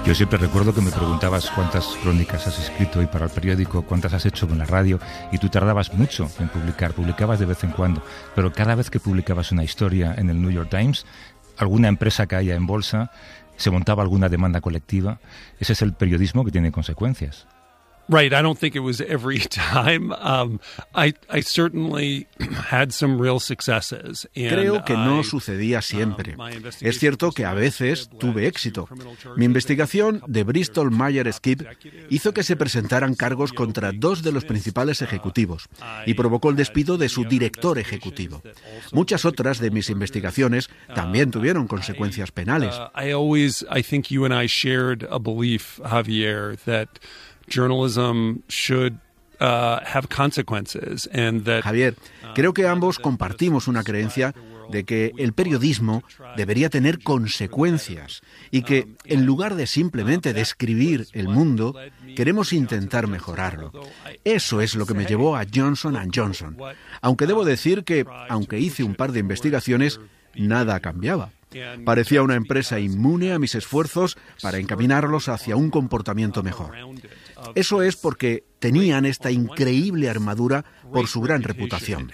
Yo siempre recuerdo que me preguntabas cuántas crónicas has escrito y para el periódico, cuántas has hecho con la radio, y tú tardabas mucho en publicar, publicabas de vez en cuando, pero cada vez que publicabas una historia en el New York Times, alguna empresa caía en bolsa, se montaba alguna demanda colectiva. Ese es el periodismo que tiene consecuencias. Right, I don't think it was every time. I certainly had some real successes. Creo que no sucedía siempre. Es cierto que a veces tuve éxito. Mi investigación de Bristol Myers Squibb hizo que se presentaran cargos contra 2 de los principales ejecutivos y provocó el despido de su director ejecutivo. Muchas otras de mis investigaciones también tuvieron consecuencias penales. I think you and I shared a belief, Javier, that journalism should have consequences and that, Javier, creo que ambos compartimos una creencia de que el periodismo debería tener consecuencias y que, en lugar de simplemente describir el mundo, queremos intentar mejorarlo. Eso es lo que me llevó a Johnson & Johnson. Aunque debo decir que, aunque hice un par de investigaciones, nada cambiaba. Parecía una empresa inmune a mis esfuerzos para encaminarlos hacia un comportamiento mejor. Eso es porque tenían esta increíble armadura por su gran reputación.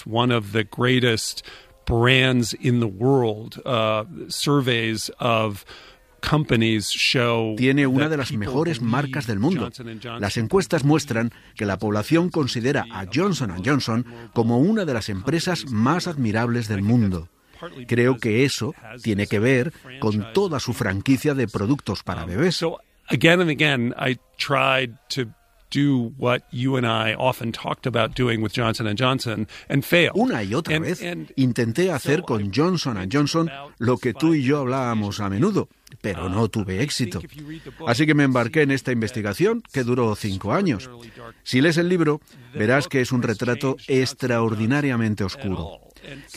Tiene una de las mejores marcas del mundo. Las encuestas muestran que la población considera a Johnson & Johnson como una de las empresas más admirables del mundo. Creo que eso tiene que ver con toda su franquicia de productos para bebés. Again and again, I tried to do what you and I often talked about doing with Johnson & Johnson and failed. Una y otra vez intenté hacer con Johnson & Johnson lo que tú y yo hablábamos a menudo, pero no tuve éxito. Así que me embarqué en esta investigación que duró 5 años. Si lees el libro, verás que es un retrato extraordinariamente oscuro.